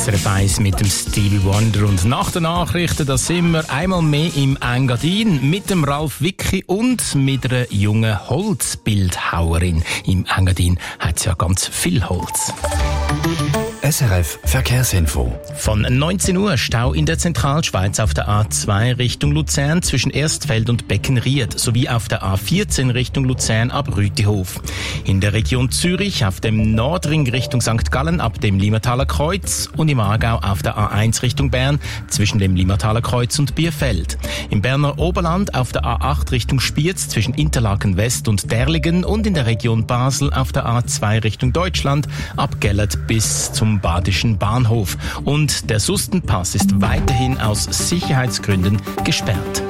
SRF 1 mit dem Stevie Wonder. Und nach den Nachrichten, da sind wir einmal mehr im Engadin mit dem Ralf Wicki und mit einer jungen Holzbildhauerin. Im Engadin hat es ja ganz viel Holz. SRF Verkehrsinfo. Von 19 Uhr Stau in der Zentralschweiz auf der A2 Richtung Luzern zwischen Erstfeld und Beckenried sowie auf der A14 Richtung Luzern ab Rütihof. In der Region Zürich auf dem Nordring Richtung St. Gallen ab dem Limataler Kreuz und im Aargau auf der A1 Richtung Bern zwischen dem Limataler Kreuz und Bierfeld. Im Berner Oberland auf der A8 Richtung Spiez zwischen Interlaken West und Derligen und in der Region Basel auf der A2 Richtung Deutschland ab Gellert bis zum Badischen Bahnhof. Und der Sustenpass ist weiterhin aus Sicherheitsgründen gesperrt.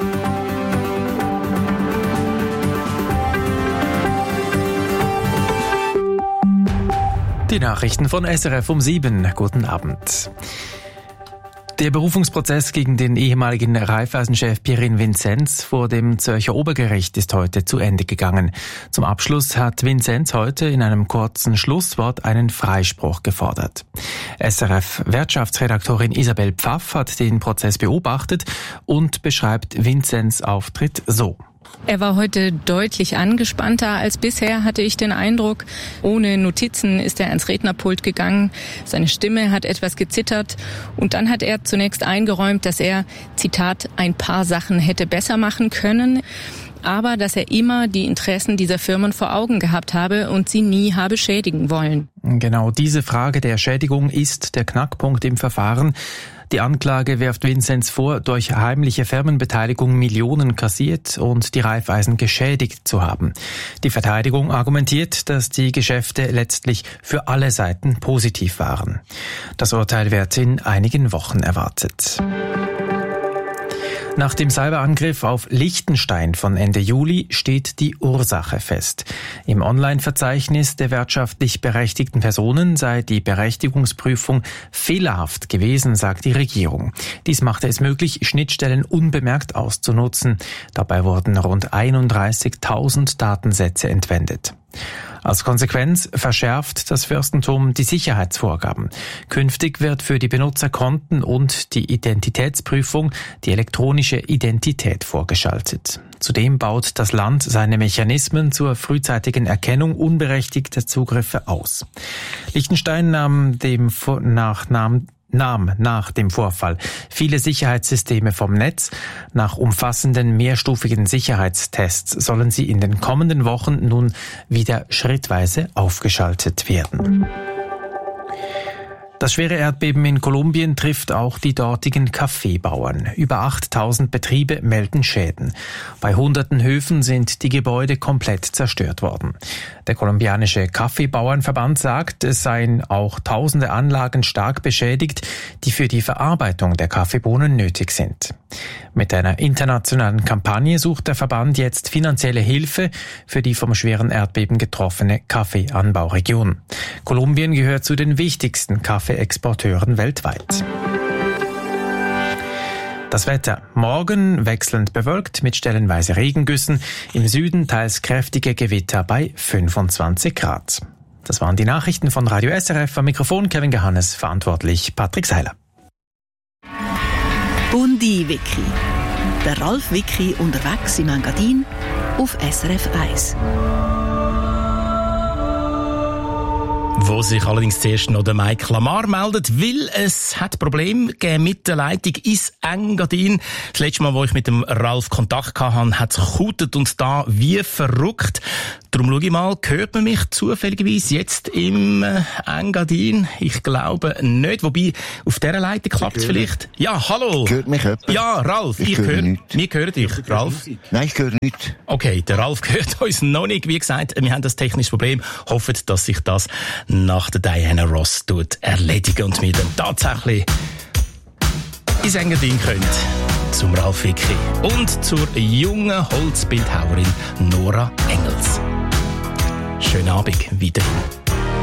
Die Nachrichten von SRF um 7. Guten Abend. Der Berufungsprozess gegen den ehemaligen Raiffeisen-Chef Pierin Vinzenz vor dem Zürcher Obergericht ist heute zu Ende gegangen. Zum Abschluss hat Vinzenz heute in einem kurzen Schlusswort einen Freispruch gefordert. SRF-Wirtschaftsredaktorin Isabel Pfaff hat den Prozess beobachtet und beschreibt Vinzenz' Auftritt so. Er war heute deutlich angespannter als bisher, hatte ich den Eindruck. Ohne Notizen ist er ans Rednerpult gegangen. Seine Stimme hat etwas gezittert. Und dann hat er zunächst eingeräumt, dass er, Zitat, ein paar Sachen hätte besser machen können, aber dass er immer die Interessen dieser Firmen vor Augen gehabt habe und sie nie habe schädigen wollen. Genau diese Frage der Schädigung ist der Knackpunkt im Verfahren. Die Anklage wirft Vinzenz vor, durch heimliche Firmenbeteiligung Millionen kassiert und die Raiffeisen geschädigt zu haben. Die Verteidigung argumentiert, dass die Geschäfte letztlich für alle Seiten positiv waren. Das Urteil wird in einigen Wochen erwartet. Nach dem Cyberangriff auf Liechtenstein von Ende Juli steht die Ursache fest. Im Online-Verzeichnis der wirtschaftlich berechtigten Personen sei die Berechtigungsprüfung fehlerhaft gewesen, sagt die Regierung. Dies machte es möglich, Schnittstellen unbemerkt auszunutzen. Dabei wurden rund 31.000 Datensätze entwendet. Als Konsequenz verschärft das Fürstentum die Sicherheitsvorgaben. Künftig wird für die Benutzerkonten und die Identitätsprüfung die elektronische Identität vorgeschaltet. Zudem baut das Land seine Mechanismen zur frühzeitigen Erkennung unberechtigter Zugriffe aus. Liechtenstein nahm nach dem Vorfall viele Sicherheitssysteme vom Netz. Nach umfassenden mehrstufigen Sicherheitstests sollen sie in den kommenden Wochen nun wieder schrittweise aufgeschaltet werden. Das schwere Erdbeben in Kolumbien trifft auch die dortigen Kaffeebauern. Über 8.000 Betriebe melden Schäden. Bei hunderten Höfen sind die Gebäude komplett zerstört worden. Der kolumbianische Kaffeebauernverband sagt, es seien auch tausende Anlagen stark beschädigt, die für die Verarbeitung der Kaffeebohnen nötig sind. Mit einer internationalen Kampagne sucht der Verband jetzt finanzielle Hilfe für die vom schweren Erdbeben getroffene Kaffeeanbauregion. Kolumbien gehört zu den wichtigsten Kaffeeexporteuren weltweit. Das Wetter. Morgen wechselnd bewölkt mit stellenweise Regengüssen. Im Süden teils kräftige Gewitter bei 25 Grad. Das waren die Nachrichten von Radio SRF. Am Mikrofon Kevin Gehannes, verantwortlich Patrick Seiler. Bundi Wiki. Der Ralf Wicki unterwegs im Engadin auf SRF 1. Wo sich allerdings zuerst noch der Mike Lamar meldet, weil es hat Probleme gegeben mit der Leitung ins Engadin. Das letzte Mal, wo ich mit dem Ralf Kontakt hatte, hat es gekautet und da wie verrückt. Darum schaue ich mal, hört man mich zufälligerweise jetzt im Engadin? Ich glaube nicht, wobei auf dieser Leitung klappt es vielleicht. Ja, hallo. Hört mich jemand? Ja, Ralf, ich höre nichts. Wir hören dich, Ralf. Nein, ich höre nichts. Okay, der Ralf hört uns noch nicht. Wie gesagt, wir haben das technische Problem. Hoffen, dass sich das nach der Diana Ross erledigen und wir dann tatsächlich ins Engadin können. Zum Ralf Wicki und zur jungen Holzbildhauerin Nora Engels. Schönen Abend weiterhin.